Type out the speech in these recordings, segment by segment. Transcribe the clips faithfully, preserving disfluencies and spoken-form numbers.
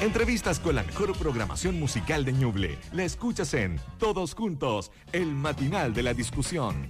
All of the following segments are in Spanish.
Entrevistas con la mejor programación musical de Ñuble. La escuchas en Todos Juntos, el matinal de la discusión.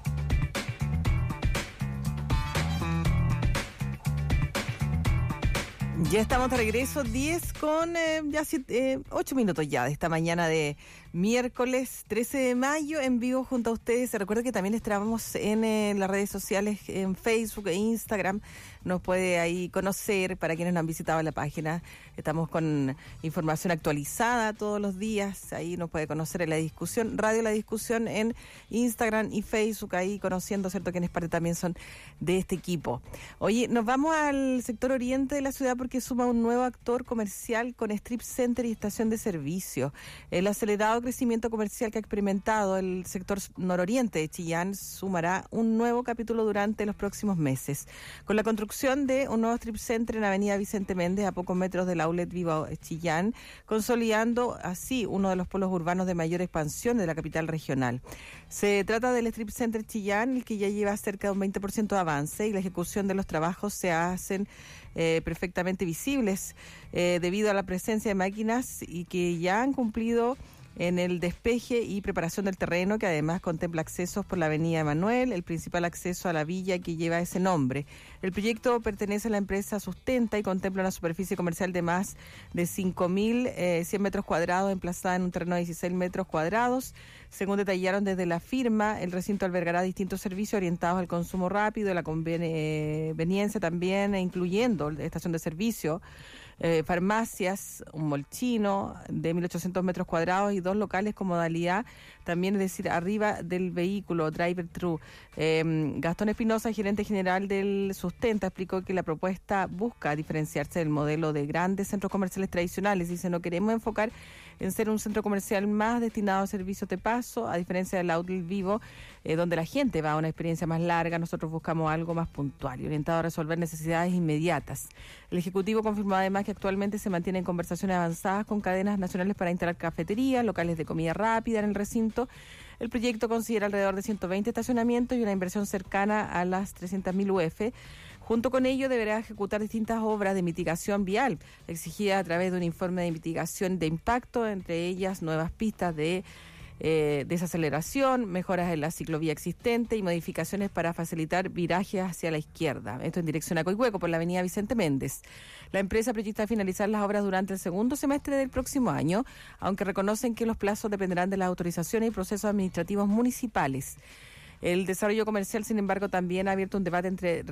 Ya estamos de regreso, diez con eh, ya siete, eh, ocho minutos ya de esta mañana de miércoles trece de mayo, en vivo junto a ustedes. Se recuerda que también estábamos en, en las redes sociales, en Facebook e Instagram. Nos puede ahí conocer para quienes no han visitado la página. Estamos con información actualizada todos los días. Ahí nos puede conocer en La Discusión, Radio La Discusión en Instagram y Facebook, ahí conociendo, ¿cierto?, quienes parte también son de este equipo. Oye, nos vamos al sector oriente de la ciudad porque suma un nuevo actor comercial con strip center y estación de servicio. El acelerado crecimiento comercial que ha experimentado el sector nororiente de Chillán sumará un nuevo capítulo durante los próximos meses. Con la construcción de un nuevo strip center en Avenida Vicente Méndez, a pocos metros del outlet Viva Chillán, consolidando así uno de los polos urbanos de mayor expansión de la capital regional. Se trata del strip center Chillán, el que ya lleva cerca de un veinte por ciento de avance, y la ejecución de los trabajos se hacen eh, perfectamente visibles eh, debido a la presencia de máquinas y que ya han cumplido en el despeje y preparación del terreno, que además contempla accesos por la avenida Emanuel, el principal acceso a la villa que lleva ese nombre. El proyecto pertenece a la empresa Sustenta y contempla una superficie comercial de más de cinco mil cien metros cuadrados, emplazada en un terreno de dieciséis metros cuadrados. Según detallaron desde la firma, el recinto albergará distintos servicios orientados al consumo rápido, la conveniencia también, incluyendo estación de servicio, eh, farmacias, un mall chino de mil ochocientos metros cuadrados y dos locales con modalidad también, es decir, arriba del vehículo, drive-thru. Eh, Gastón Espinosa, gerente general del Sustenta, explicó que la propuesta busca diferenciarse del modelo de grandes centros comerciales tradicionales. Dice, no queremos enfocar en ser un centro comercial más destinado a servicios de paso, a diferencia del outlet Vivo, eh, donde la gente va a una experiencia más larga. Nosotros buscamos algo más puntual y orientado a resolver necesidades inmediatas. El Ejecutivo confirmó además que actualmente se mantienen conversaciones avanzadas con cadenas nacionales para instalar cafeterías, locales de comida rápida en el recinto. El proyecto considera alrededor de ciento veinte estacionamientos y una inversión cercana a las trescientas mil U F. Junto con ello deberá ejecutar distintas obras de mitigación vial exigidas a través de un informe de mitigación de impacto, entre ellas nuevas pistas de Eh, desaceleración, mejoras en la ciclovía existente y modificaciones para facilitar virajes hacia la izquierda. Esto en dirección a Coihueco por la avenida Vicente Méndez. La empresa proyecta finalizar las obras durante el segundo semestre del próximo año, aunque reconocen que los plazos dependerán de las autorizaciones y procesos administrativos municipales. El desarrollo comercial, sin embargo, también ha abierto un debate entre